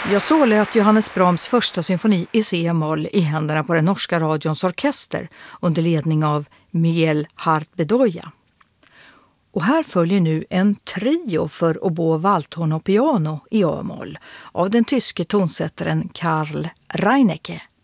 Ja, så lät Johannes Brahms första symfoni i C-moll i händerna på den norska radions orkester under ledning av Miguel Hardt-Bedoya. Och här följer nu en trio för oboe, valthorn och piano i A-moll av den tyske tonsättaren Karl Reinecke.